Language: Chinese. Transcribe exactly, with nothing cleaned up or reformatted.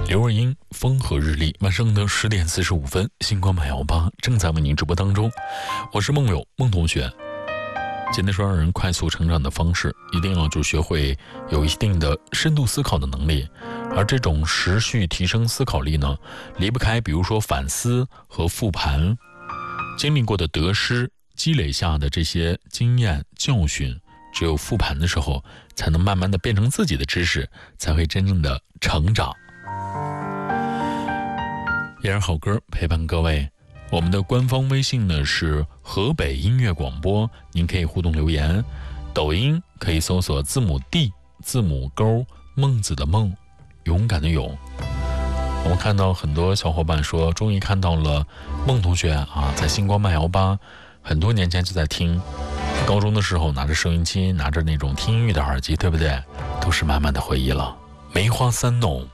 刘若英风和日丽，晚上的十点四十五分，星光百幺八正在为您直播当中。我是梦友孟同学。今天说让人快速成长的方式，一定要就学会有一定的深度思考的能力，而这种持续提升思考力呢，离不开比如说反思和复盘，经历过的得失积累下的这些经验教训，只有复盘的时候，才能慢慢的变成自己的知识，才会真正的成长。一人好歌陪伴各位，我们的官方微信呢是河北音乐广播，您可以互动留言。抖音可以搜索字母 D 字母勾孟子的孟，勇敢的勇。我们看到很多小伙伴说，终于看到了孟同学啊，在星光慢摇吧，很多年前就在听，高中的时候拿着收音机，拿着那种听音乐的耳机，对不对？都是满满的回忆了。梅花三弄，